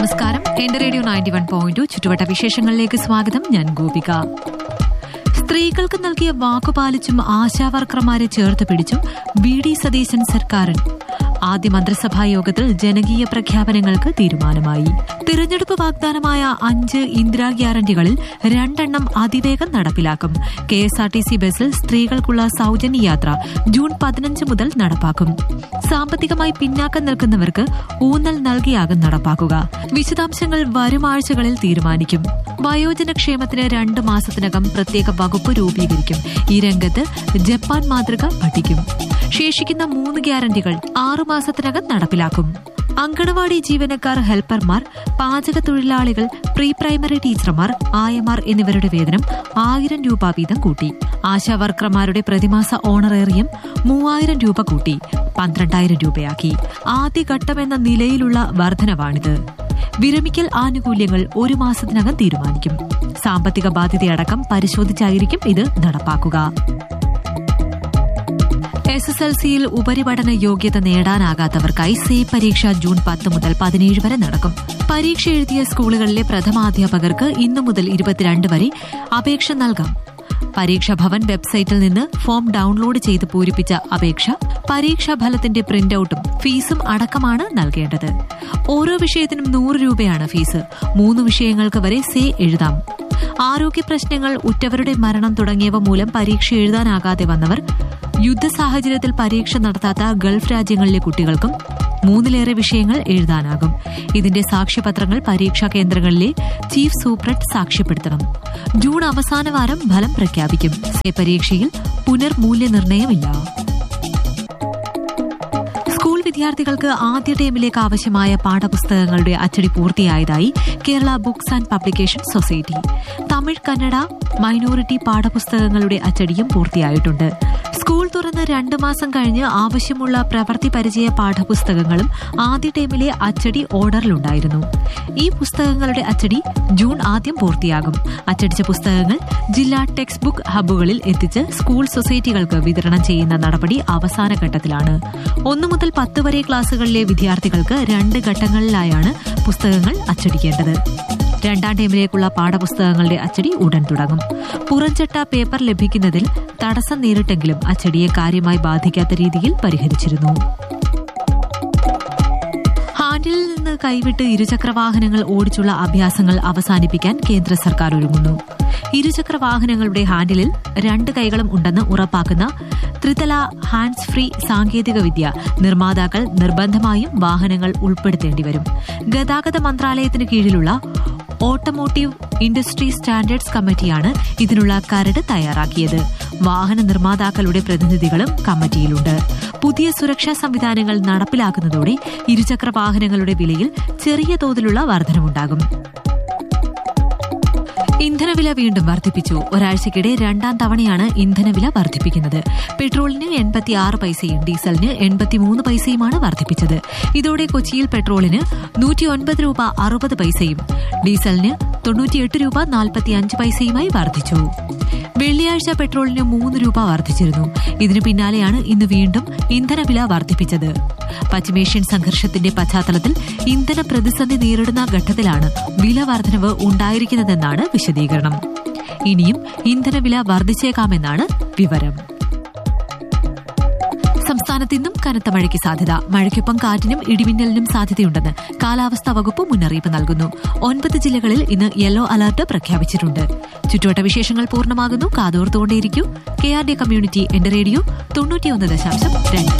നമസ്കാരം. എന്റെ റേഡിയോ 91.2 ചുറ്റുവട്ട വിശേഷങ്ങളിലേക്ക് സ്വാഗതം. ഞാൻ ഗോപിക. സ്ത്രീകൾക്ക് നൽകിയ വാക്കുപാലിച്ചും ആശാവർക്കർമാരെ ചേർത്ത് പിടിച്ചും വി.ഡി. സതീശൻ സർക്കാരിൻ ആദ്യ മന്ത്രിസഭാ യോഗത്തിൽ ജനകീയ പ്രഖ്യാപനങ്ങൾക്ക് തീരുമാനമായി. തിരഞ്ഞെടുപ്പ് വാഗ്ദാനമായ 5 ഇന്ദിരാ ഗ്യാരണ്ടികളിൽ 2 അതിവേഗം നടപ്പിലാക്കും. KSRTC ബസ്സിൽ സ്ത്രീകൾക്കുള്ള സൌജന്യ യാത്ര ജൂൺ 15 മുതൽ നടപ്പാക്കും. സാമ്പത്തികമായി പിന്നാക്കം നിൽക്കുന്നവർക്ക് ഊന്നൽ നൽകിയാകും നടപ്പാക്കുക. വിശദാംശങ്ങൾ വരും ആഴ്ചകളിൽ തീരുമാനിക്കും. വയോജനക്ഷേമത്തിന് 2 മാസത്തിനകം പ്രത്യേക വകുപ്പ് രൂപീകരിക്കും. ഈ രംഗത്ത് ജപ്പാൻ മാതൃക പഠിക്കും. ശേഷിക്കുന്ന 3 ഗ്യാരണ്ടികൾ 6 മാസത്തിനകം നടപ്പിലാക്കും. അങ്കണവാടി ജീവനക്കാർ, ഹെൽപ്പർമാർ, പാചക തൊഴിലാളികൾ, പ്രീ പ്രൈമറി ടീച്ചർമാർ, ആയമാർ എന്നിവരുടെ വേതനം 1000 രൂപ വീതം കൂട്ടി. ആശാവർക്കർമാരുടെ പ്രതിമാസ ഓണറേറിയം 3000 രൂപ കൂട്ടി 12000 രൂപയാക്കി. ആദ്യഘട്ടമെന്ന നിലയിലുള്ള വർധനവാണിത്. വിരമിക്കൽ ആനുകൂല്യങ്ങൾ 1 മാസത്തിനകം തീരുമാനിക്കും. സാമ്പത്തിക ബാധ്യതയടക്കം പരിശോധിച്ചായിരിക്കും ഇത് നടപ്പാക്കുക. SSLCയിൽ ഉപരിപഠന യോഗ്യത നേടാനാകാത്തവർക്കായി സേ പരീക്ഷ ജൂൺ 10 മുതൽ 17 വരെ നടക്കും. പരീക്ഷ എഴുതിയ സ്കൂളുകളിലെ പ്രഥമാധ്യാപകർക്ക് ഇന്നു മുതൽ 22 വരെ അപേക്ഷ നൽകാം. പരീക്ഷാ ഭവൻ വെബ്സൈറ്റിൽ നിന്ന് ഫോം ഡൌൺലോഡ് ചെയ്ത് പൂരിപ്പിച്ച അപേക്ഷ, പരീക്ഷാ ഫലത്തിന്റെ പ്രിന്റൌട്ടും ഫീസും അടക്കമാണ് നൽകേണ്ടത്. ഓരോ വിഷയത്തിനും 100 രൂപയാണ് ഫീസ്. 3 വിഷയങ്ങൾക്ക് വരെ സേ എഴുതാം. ആരോഗ്യ പ്രശ്നങ്ങൾ, ഉറ്റവരുടെ മരണം തുടങ്ങിയവ മൂലം പരീക്ഷ എഴുതാനാകാതെ വന്നവർ, യുദ്ധ സാഹചര്യത്തിൽ പരീക്ഷ നടത്താത്ത ഗൾഫ് രാജ്യങ്ങളിലെ കുട്ടികൾക്കും 3-ലേറെ വിഷയങ്ങൾ എഴുതാനാകും. ഇതിന്റെ സാക്ഷ്യപത്രങ്ങൾ പരീക്ഷാ കേന്ദ്രങ്ങളിലെ ചീഫ് സൂപ്രണ്ട് സാക്ഷ്യപ്പെടുത്തണം. ജൂൺ അവസാന വാരം ഫലം പ്രഖ്യാപിക്കും. സേ പരീക്ഷയിൽ പുനർമൂല്യനിർണ്ണയമില്ല. സ്കൂൾ വിദ്യാർത്ഥികൾക്ക് ആദ്യ ടേമിലേക്ക് ആവശ്യമായ പാഠപുസ്തകങ്ങളുടെ അച്ചടി പൂർത്തിയായതായി Kerala books and publication society. Tamil, Kannada, minority പാഠപുസ്തകങ്ങളുടെ അച്ചടിയും പൂർത്തിയായിട്ടുണ്ട്. School തുറന്ന് 2 മാസം കഴിഞ്ഞ് ആവശ്യമുള്ള പ്രവൃത്തി പരിചയ പാഠപുസ്തകങ്ങളും ആദ്യ ടേമിലെ അച്ചടി ഓർഡറിലുണ്ടായിരുന്നു. ഈ പുസ്തകങ്ങളുടെ അച്ചടി ജൂൺ ആദ്യം പൂർത്തിയാകും. അച്ചടിച്ച പുസ്തകങ്ങൾ ജില്ലാ ടെക്സ്റ്റ് ബുക്ക് ഹബ്ബുകളിൽ എത്തിച്ച് സ്കൂൾ സൊസൈറ്റികൾക്ക് വിതരണം ചെയ്യുന്ന നടപടി അവസാന ഘട്ടത്തിലാണ്. 1 മുതൽ 10 വരെ ക്ലാസുകളിലെ വിദ്യാർത്ഥികൾക്ക് 2 ഘട്ടങ്ങളിലായാണ് പുസ്തകങ്ങൾ അച്ചടിക്കേണ്ടത്. 2ാം ടേമിലേക്കുള്ള പാഠപുസ്തകങ്ങളുടെ അച്ചടി ഉടൻ തുടങ്ങും. പുറംചട്ട പേപ്പർ ലഭിക്കുന്നതിൽ തടസ്സം നേരിട്ടെങ്കിലും അച്ചടിയെ കാര്യമായി ബാധിക്കാത്ത രീതിയിൽ പരിഹരിച്ചിരുന്നു. ഹാൻഡിലിൽ നിന്ന് കൈവിട്ട് ഇരുചക്രവാഹനങ്ങൾ ഓടിച്ചുള്ള അഭ്യാസങ്ങൾ അവസാനിപ്പിക്കാൻ കേന്ദ്ര സർക്കാർ ഒരുങ്ങുന്നു. ഇരുചക്രവാഹനങ്ങളുടെ ഹാൻഡിലിൽ 2 കൈകളും ഉണ്ടെന്ന് ഉറപ്പാക്കുന്ന ത്രിതല ഹാൻഡ്സ് ഫ്രീ സാങ്കേതിക വിദ്യ നിർമ്മാതാക്കൾ നിർബന്ധമായും വാഹനങ്ങൾ ഉൾപ്പെടുത്തേണ്ടിവരും. ഗതാഗത മന്ത്രാലയത്തിന് കീഴിലുള്ള ഓട്ടോമോട്ടീവ് ഇൻഡസ്ട്രി സ്റ്റാൻഡേർഡ്സ് കമ്മിറ്റിയാണ് ഇതിനുള്ള കരട് തയ്യാറാക്കിയത്. വാഹന നിർമ്മാതാക്കളുടെ പ്രതിനിധികളും കമ്മിറ്റിയിലുണ്ട്. പുതിയ സുരക്ഷാ സംവിധാനങ്ങൾ നടപ്പിലാക്കുന്നതോടെ ഇരുചക്ര വാഹനങ്ങളുടെ വിലയിൽ ചെറിയ തോതിലുള്ള വർധനവുണ്ടാകും. ഇന്ധനവില വീണ്ടും വർദ്ധിപ്പിച്ചു. ഒരാഴ്ചയ്ക്കിടെ 2ാം തവണയാണ് ഇന്ധനവില വർദ്ധിപ്പിക്കുന്നത്. പെട്രോളിന് 86 പൈസയും ഡീസലിന് 83 പൈസയുമാണ് വർദ്ധിപ്പിച്ചത്. ഇതോടെ കൊച്ചിയിൽ പെട്രോളിന് 109 രൂപ 60 പൈസയും ഡീസലിന് 98 രൂപ 45 പൈസയുമായി വർദ്ധിച്ചു. വെള്ളിയാഴ്ച പെട്രോളിന് 3 രൂപ വർദ്ധിച്ചിരുന്നു. ഇതിനു പിന്നാലെയാണ് ഇന്ന് വീണ്ടും ഇന്ധനവില വർദ്ധിപ്പിച്ചത്. പശ്ചിമേഷ്യൻ സംഘർഷത്തിന്റെ പശ്ചാത്തലത്തിൽ ഇന്ധന പ്രതിസന്ധി നേരിടുന്ന ഘട്ടത്തിലാണ് വില വർധനവ് ഉണ്ടായിരിക്കുന്നതെന്നാണ് വിശദീകരണം. ഇനിയും ഇന്ധനവില വർദ്ധിച്ചേക്കാമെന്നാണ് വിവരം. സംസ്ഥാനത്ത് ഇന്നും കനത്ത മഴയ്ക്ക് സാധ്യത. മഴയ്ക്കൊപ്പം കാറ്റിനും ഇടിമിന്നലിനും സാധ്യതയുണ്ടെന്ന് കാലാവസ്ഥാ വകുപ്പ് മുന്നറിയിപ്പ് നൽകുന്നു. 9 ജില്ലകളിൽ ഇന്ന് യെല്ലോ അലർട്ട് പ്രഖ്യാപിച്ചിട്ടുണ്ട്. ചുറ്റുവട്ട വിശേഷങ്ങൾ പൂർണ്ണമാകുന്നു. കാതോർത്തുകൊണ്ടേയിരിക്കൂ. KRD കമ്മ്യൂണിറ്റി എന്റെ റേഡിയോ 91.2.